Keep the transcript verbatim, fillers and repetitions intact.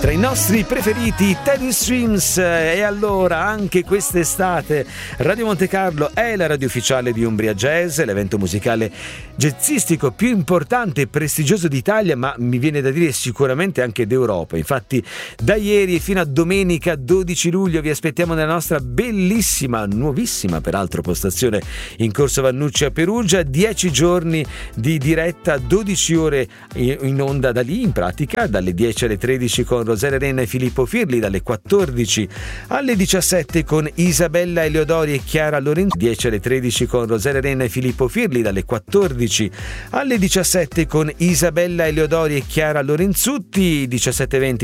tra i nostri preferiti Teddy Swims. E allora anche quest'estate Radio Monte Carlo è la radio ufficiale di Umbria Jazz, l'evento musicale jazzistico più importante e prestigioso d'Italia, ma mi viene da dire sicuramente anche d'Europa. Infatti da ieri fino a domenica dodici luglio vi aspettiamo nella nostra bellissima, nuovissima peraltro postazione in Corso Vannucci a Perugia, dieci giorni di diretta, dodici ore in onda da lì, in pratica dalle dieci alle tredici con Rosaria Renna e Filippo Firli, dalle quattordici alle diciassette con Isabella Eleodori e Chiara Lorenzo, dieci alle tredici con Rosaria Renna e Filippo Firli, dalle quattordici alle diciassette con Isabella Eleodori e Chiara Lorenzutti, diciassette e venti